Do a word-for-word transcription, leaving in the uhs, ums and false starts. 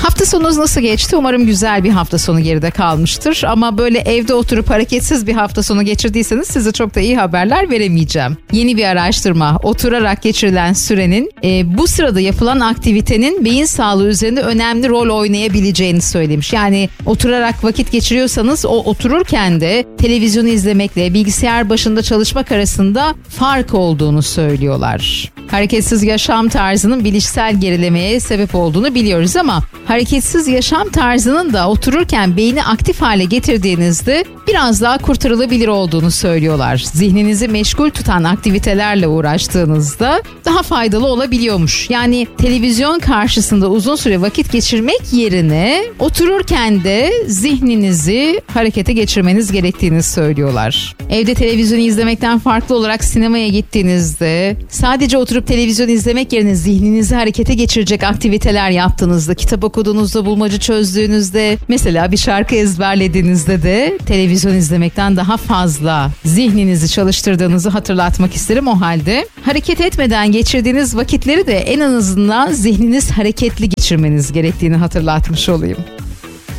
Hafta sonunuz nasıl geçti? Umarım güzel bir hafta sonu geride kalmıştır. Ama böyle evde oturup hareketsiz bir hafta sonu geçirdiyseniz size çok da iyi haberler veremeyeceğim. Yeni bir araştırma, oturarak geçirilen sürenin e, bu sırada yapılan aktivitenin beyin sağlığı üzerinde önemli rol oynayabileceğini söylemiş. Yani oturarak vakit geçiriyorsanız o otururken de televizyonu izlemekle bilgisayar başında çalışmak arasında fark olduğunu söylüyorlar. Hareketsiz yaşam tarzının bilişsel gerilemeye sebep olduğunu biliyoruz ama hareketsiz yaşam tarzının da otururken beyni aktif hale getirdiğinizde biraz daha kurtarılabilir olduğunu söylüyorlar. Zihninizi meşgul tutan aktivitelerle uğraştığınızda daha faydalı olabiliyormuş. Yani televizyon karşısında uzun süre vakit geçirmek yerine otururken de zihninizi harekete geçirmeniz gerektiğini söylüyorlar. Evde televizyon izlemekten farklı olarak sinemaya gittiğinizde, sadece oturup televizyon izlemek yerine zihninizi harekete geçirecek aktiviteler yaptığınızda, kitap okuduğunuzda, bulmaca çözdüğünüzde, mesela bir şarkı ezberlediğinizde de televizyon izlemekten daha fazla zihninizi çalıştırdığınızı hatırlatmak isterim. O halde hareket etmeden geçirdiğiniz vakitleri de en azından zihniniz hareketli geçirmeniz gerektiğini hatırlatmış olayım.